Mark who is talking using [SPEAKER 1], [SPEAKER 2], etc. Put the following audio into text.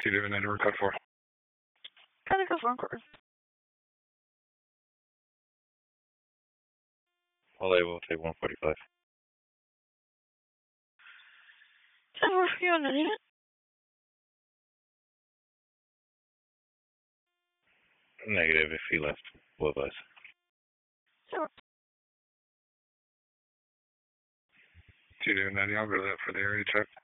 [SPEAKER 1] 2 doing that or code 4?
[SPEAKER 2] Gotta go for encore.
[SPEAKER 3] Well, they will take 145.
[SPEAKER 2] Does that work for you on the unit?
[SPEAKER 3] Negative if he left with us.
[SPEAKER 2] Sure.
[SPEAKER 1] 2 doing that, I'll go to that for the area check.